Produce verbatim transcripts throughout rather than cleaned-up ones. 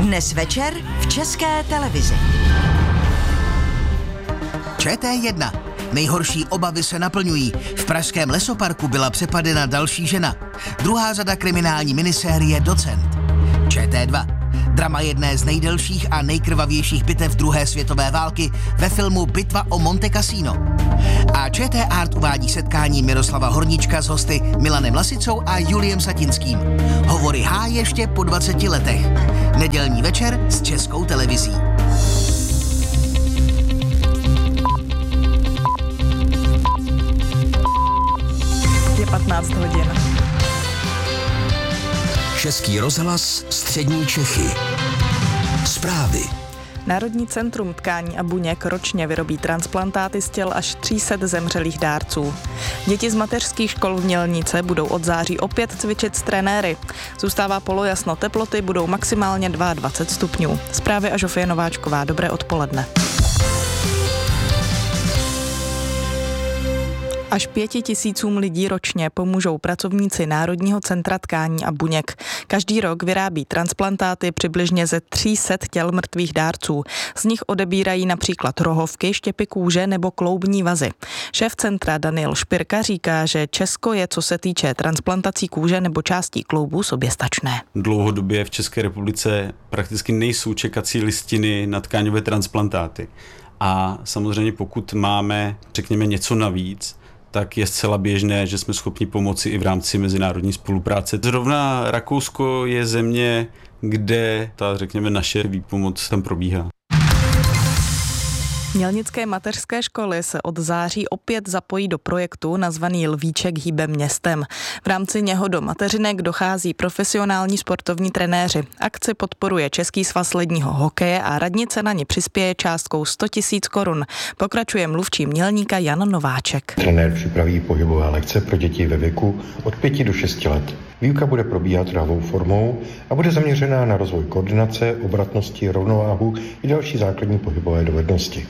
Dnes večer v České televizi. Č T jedna. Nejhorší obavy se naplňují. V pražském lesoparku byla přepadena další žena. Druhá řada kriminální minisérie Docent. Č T dva. Drama jedné z nejdelších a nejkrvavějších bitev druhé světové války ve filmu Bitva o Monte Cassino. A Č T Art uvádí setkání Miroslava Horníčka s hosty Milanem Lasicou a Juliem Satinským. Hovory H ještě po dvaceti letech. Nedělní večer s Českou televizí. Je patnáct hodin. Český rozhlas, střední Čechy. Zprávy. Národní centrum tkání a buněk ročně vyrobí transplantáty z těl až tří set zemřelých dárců. Děti z mateřských škol v Mělnice budou od září opět cvičit s trenéry. Zůstává polojasno, teploty budou maximálně dvacet dva stupňů. Zprávy a Žofie Nováčková, dobré odpoledne. Až pěti tisícům lidí ročně pomůžou pracovníci Národního centra tkání a buněk. Každý rok vyrábí transplantáty přibližně ze tří set těl mrtvých dárců. Z nich odebírají například rohovky, štěpy kůže nebo kloubní vazy. Šéf centra Daniel Špirka říká, že Česko je, co se týče transplantací kůže nebo částí kloubů, soběstačné. Dlouhodobě v České republice prakticky nejsou čekací listiny na tkáňové transplantáty. A samozřejmě pokud máme, řekněme, něco navíc, tak je zcela běžné, že jsme schopni pomoci i v rámci mezinárodní spolupráce. Zrovna Rakousko je země, kde ta, řekněme, naše výpomoc tam probíhá. Mělnické mateřské školy se od září opět zapojí do projektu nazvaný Lvíček hýbe městem. V rámci něho do mateřinek dochází profesionální sportovní trenéři. Akci podporuje Český svaz ledního hokeje a radnice na ně přispěje částkou sto tisíc korun. Pokračuje mluvčí Mělníka Jan Nováček. Trenér připraví pohybové lekce pro děti ve věku od pěti do šesti let. Výuka bude probíhat trávou formou a bude zaměřená na rozvoj koordinace, obratnosti, rovnováhu i další základní pohybové dovednosti.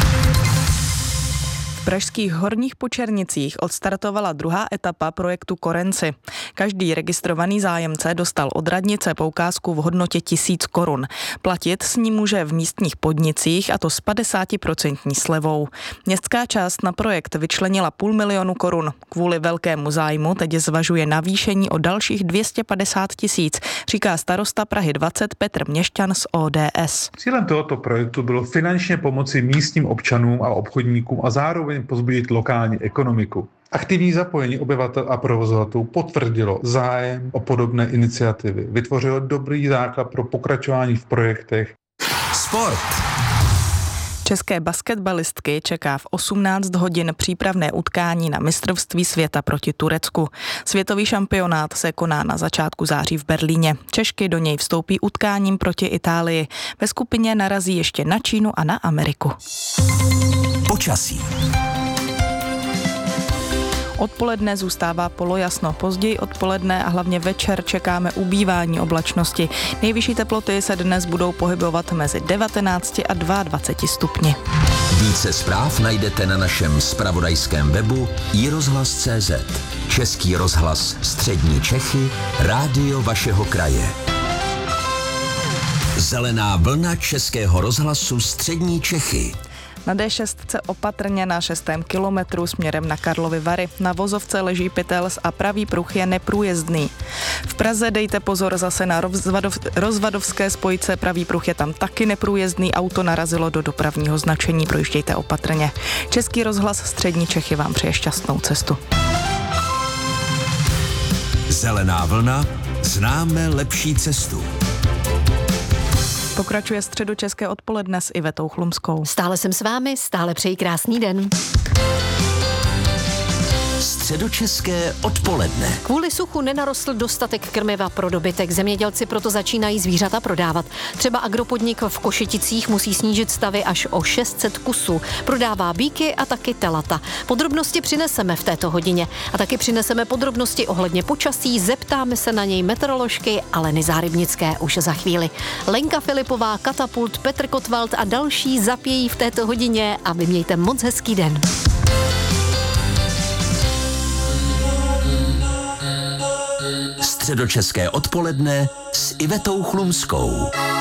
V pražských Horních Počernicích odstartovala druhá etapa projektu Korenci. Každý registrovaný zájemce dostal od radnice poukázku v hodnotě tisíc korun. Platit s ní může v místních podnicích, a to s padesátiprocentní slevou. Městská část na projekt vyčlenila půl milionu korun. Kvůli velkému zájmu teď zvažuje navýšení o dalších dvě stě padesát tisíc, říká starosta Prahy dvacet Petr Měšťan z O D S. Cílem tohoto projektu bylo finančně pomoci místním občanům a obchodníkům a zároveň pozbudit lokální ekonomiku. Aktivní zapojení obyvatel a provozovatelů potvrdilo zájem o podobné iniciativy. Vytvořilo dobrý základ pro pokračování v projektech. Sport. České basketbalistky čeká v osmnáct hodin přípravné utkání na mistrovství světa proti Turecku. Světový šampionát se koná na začátku září v Berlíně. Češky do něj vstoupí utkáním proti Itálii. Ve skupině narazí ještě na Čínu a na Ameriku. Počasí. Odpoledne zůstává polojasno, později odpoledne a hlavně večer čekáme ubývání oblačnosti. Nejvyšší teploty se dnes budou pohybovat mezi devatenácti a dvaceti dvěma stupni. Více zpráv najdete na našem zpravodajském webu i rozhlas tečka cé zet. Český rozhlas, střední Čechy, rádio vašeho kraje. Zelená vlna Českého rozhlasu střední Čechy. Na D šest opatrně na šestém kilometru směrem na Karlovy Vary. Na vozovce leží pytel a pravý pruh je neprůjezdný. V Praze dejte pozor zase na rozvadov, rozvadovské spojce, pravý pruh je tam taky neprůjezdný, auto narazilo do dopravního značení, projíždějte opatrně. Český rozhlas střední Čechy vám přeje šťastnou cestu. Zelená vlna, známe lepší cestu. Pokračuje středočeské odpoledne s Ivetou Chlumskou. Stále jsem s vámi, stále přeji krásný den. Středočeské odpoledne. Kvůli suchu nenarostl dostatek krmiva pro dobytek. Zemědělci proto začínají zvířata prodávat. Třeba agropodnik v Košeticích musí snížit stavy až o šest set kusů. Prodává býky a taky telata. Podrobnosti přineseme v této hodině. A taky přineseme podrobnosti ohledně počasí, zeptáme se na něj meteoroložky Aleny Zárybnické už za chvíli. Lenka Filipová, Katapult, Petr Kotwald a další zapějí v této hodině a vy mějte moc hezký den. Středočeské odpoledne s Ivetou Chlumskou.